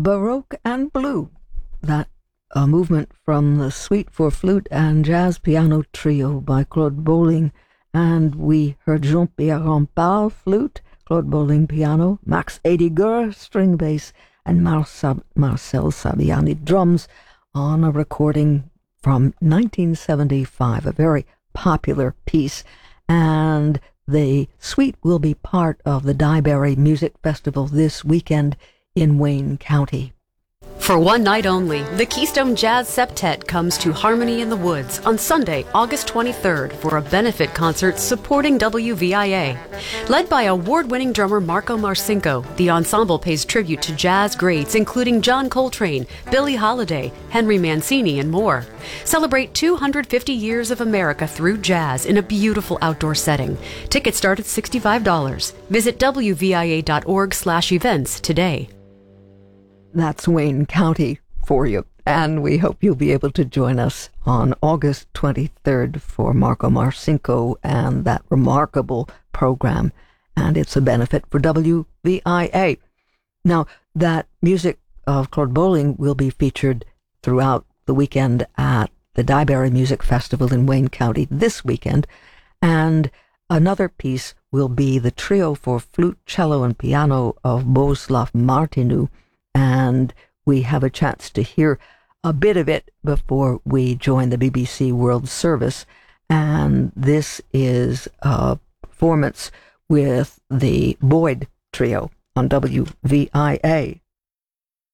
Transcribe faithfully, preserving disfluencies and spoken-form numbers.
Baroque and Blue, that a movement from the Suite for Flute and Jazz Piano Trio by Claude Bolling, and we heard Jean-Pierre Rampal, flute, Claude Bolling, piano, Max Ediger, string bass, and Marcel, Marcel Saviani, drums, on a recording from nineteen seventy-five, a very popular piece, and the suite will be part of the Dyeberry Music Festival this weekend in Wayne County. For one night only, the Keystone Jazz Septet comes to Harmony in the Woods on Sunday, August twenty-third for a benefit concert supporting W V I A. Led by award-winning drummer Marco Marcinko, the ensemble pays tribute to jazz greats including John Coltrane, Billie Holiday, Henry Mancini, and more. Celebrate two hundred fifty years of America through jazz in a beautiful outdoor setting. Tickets start at sixty-five dollars. Visit W V I A dot org slash events today. That's Wayne County for you, and we hope you'll be able to join us on August twenty-third for Marco Marcinko and that remarkable program, and it's a benefit for W V I A. Now, that music of Claude Bolling will be featured throughout the weekend at the Dyeberry Music Festival in Wayne County this weekend, and another piece will be the trio for flute, cello, and piano of Bohuslav Martinu, and we have a chance to hear a bit of it before we join the B B C World Service, and this is a performance with the Boyd Trio on W V I A.